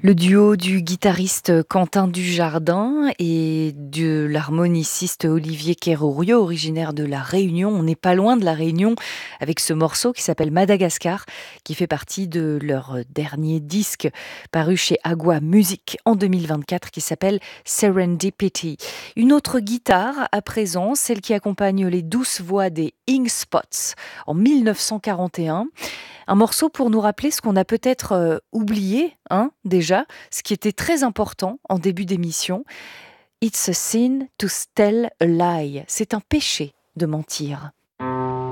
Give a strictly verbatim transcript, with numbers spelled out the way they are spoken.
Le duo du guitariste Quentin Dujardin et de l'harmoniciste Olivier Kerrourio, originaire de La Réunion. On n'est pas loin de La Réunion avec ce morceau qui s'appelle Madagascar, qui fait partie de leur dernier disque paru chez Agua Music en deux mille vingt-quatre, qui s'appelle Serendipity. Une autre guitare à présent, celle qui accompagne les douces voix des Ink Spots en mille neuf cent quarante et un. Un morceau pour nous rappeler ce qu'on a peut-être euh, oublié, hein, déjà, ce qui était très important en début d'émission. It's a sin to tell a lie. C'est un péché de mentir.